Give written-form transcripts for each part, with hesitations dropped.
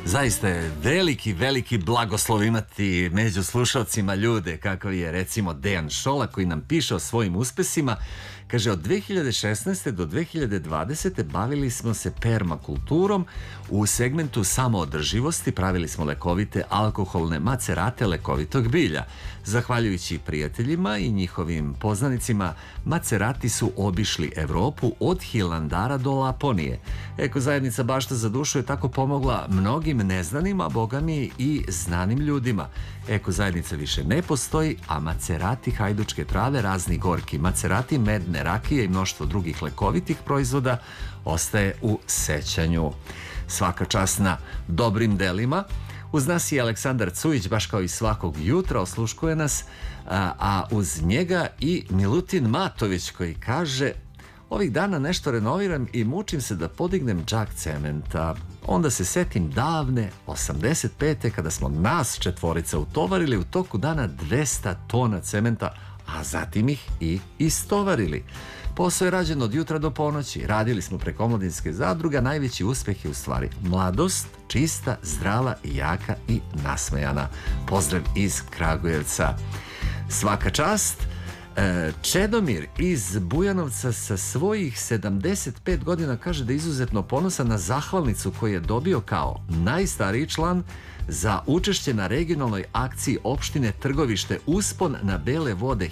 Zaista je veliki, veliki blagoslov imati među slušalcima ljude kakav je recimo Dejan Šola, koji nam piše o svojim uspesima. Kaže, od 2016. do 2020. bavili smo se permakulturom. U segmentu samoodrživosti pravili smo lekovite alkoholne macerate lekovitog bilja. Zahvaljujući prijateljima i njihovim poznanicima, macerati su obišli Evropu od Hilandara do Laponije. Eko zajednica Bašta za dušu je tako pomogla mnogim neznanim, a bogami i znanim ljudima. Eko zajednica više ne postoji, a macerati hajdučke trave, razni gorki macerati, medne rakije i mnoštvo drugih lekovitih proizvoda ostaje u sećanju. Svaka čast na dobrim delima. Uz nas je Aleksandar Cujić, baš kao i svakog jutra, osluškuje nas, a uz njega i Milutin Matović koji kaže: ovih dana nešto renoviram i mučim se da podignem džak cementa. Onda se setim davne 85. kada smo nas četvorica utovarili u toku dana 200 tona cementa, a zatim ih i istovarili. Posao je rađen od jutra do ponoći, radili smo preko omladinske zadruga, najveći uspeh je u stvari mladost, čista, zdrava i jaka i nasmejana. Pozdrav iz Kragujevca. Svaka čast. Čedomir iz Bujanovca sa svojih 75 godina kaže da je izuzetno ponosan na zahvalnicu koju je dobio kao najstariji član za učešće na regionalnoj akciji opštine Trgovište Uspon na Bele vode,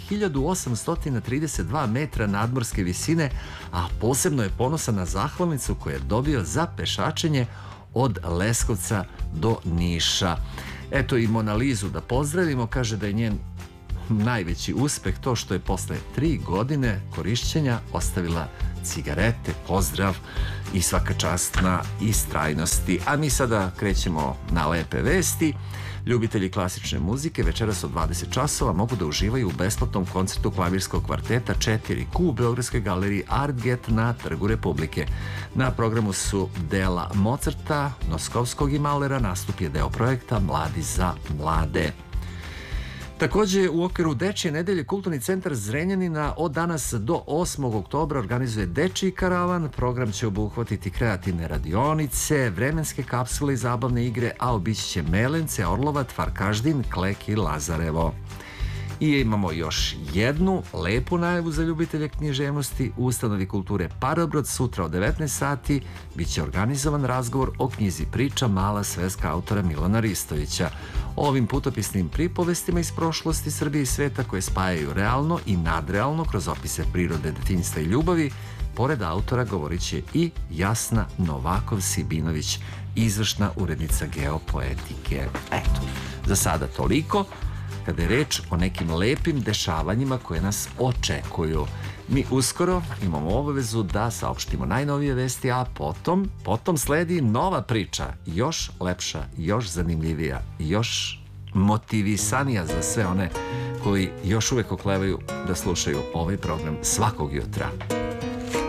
1832 metra nadmorske visine, a posebno je ponosan na zahvalnicu koju je dobio za pešačenje od Leskovca do Niša. Eto i Monalizu da pozdravimo, kaže da je njen najveći uspeh to što je posle 3 godine korišćenja ostavila cigarete. Pozdrav i svaka čast na istrajnosti. A mi sada krećemo na lepe vesti. Ljubitelji klasične muzike večeras od 20 časova mogu da uživaju u besplatnom koncertu klavirskog kvarteta 4Q u Beogradskoj galeriji Artget na Trgu Republike. Na programu su dela Mozarta, Noskovskog i Mahlera. Nastup je deo projekta Mladi za mlade. Takođe, u okviru Dečije nedelje Kulturni centar Zrenjanina od danas do 8. oktobra organizuje Dečiji karavan. Program će obuhvatiti kreativne radionice, vremenske kapsule i zabavne igre, a obići će Melence, Orlovat, Farkaždin, Klek i Lazarevo. I imamo još jednu lepu najavu za ljubitelje književnosti. U ustanovi kulture Parobrod sutra od 19 sati biće organizovan razgovor o knjizi Priča Mala sveska autora Milana Ristovića. O ovim putopisnim pripovestima iz prošlosti Srbije i sveta koje spajaju realno i nadrealno kroz opise prirode, detinjstva i ljubavi, pored autora govorit će i Jasna Novakov-Sibinović, izvršna urednica Geopoetike. Eto, za sada toliko. Kada je reč o nekim lepim dešavanjima koje nas očekuju. Mi uskoro imamo obavezu da saopštimo najnovije vesti, a potom sledi nova priča, još lepša, još zanimljivija, još motivisanija za sve one koji još uvek oklevaju da slušaju ovaj program svakog jutra.